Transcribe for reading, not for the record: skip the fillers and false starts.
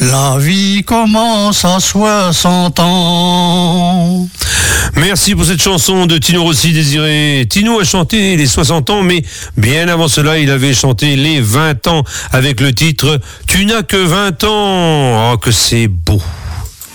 La vie commence à 60 ans. Merci pour cette chanson de Tino Rossi, Désiré. Tino a chanté les 60 ans, mais bien avant cela, il avait chanté les 20 ans avec le titre « Tu n'as que 20 ans ». Oh, que c'est beau.